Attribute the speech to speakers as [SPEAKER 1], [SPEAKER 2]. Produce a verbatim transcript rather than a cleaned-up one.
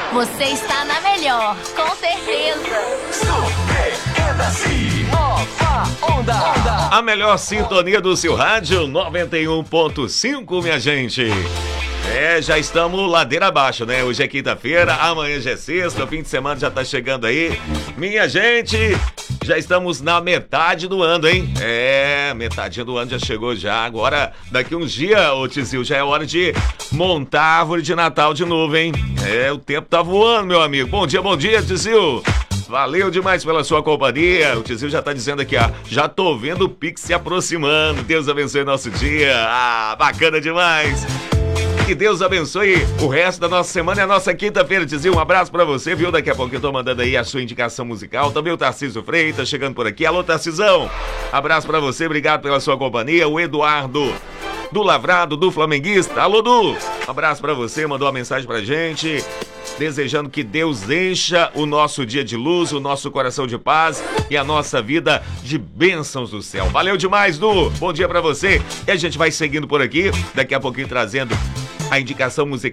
[SPEAKER 1] Você está na melhor, com certeza.
[SPEAKER 2] Nova Onda. Onda.
[SPEAKER 3] A melhor sintonia do seu rádio, noventa e um ponto cinco, minha gente. É, já estamos ladeira abaixo, né? Hoje é quinta-feira, amanhã já é sexta, o fim de semana já tá chegando aí. Minha gente, já estamos na metade do ano, hein? É, metade do ano já chegou já. Agora, daqui uns dias, ô Tizil, já é hora de montar a árvore de Natal de novo, hein? É, o tempo tá voando, meu amigo. Bom dia, bom dia, Tizil. Valeu demais pela sua companhia. O Tizil já tá dizendo aqui, ó. Já tô vendo o Pix se aproximando. Deus abençoe nosso dia. Ah, bacana demais. Que Deus abençoe o resto da nossa semana e a nossa quinta-feira, Tizil. Um abraço pra você, viu? Daqui a pouco eu tô mandando aí a sua indicação musical. Também o Tarcísio Freitas chegando por aqui. Alô, Tarcisão. Abraço pra você, obrigado pela sua companhia. O Eduardo do Lavrado, do Flamenguista. Alô, Du. Um abraço pra você, mandou uma mensagem pra gente. Desejando que Deus encha o nosso dia de luz, o nosso coração de paz e a nossa vida de bênçãos do céu. Valeu demais, Du. Bom dia pra você. E a gente vai seguindo por aqui, daqui a pouquinho trazendo a indicação musical.